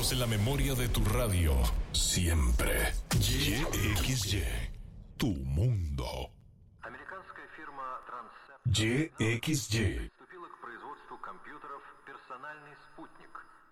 Sonidos en la memoria de tu radio. Siempre. YXY. Tu mundo. Американская фирма Transcept YXY. приступила к производству компьютеров «Персональный спутник»,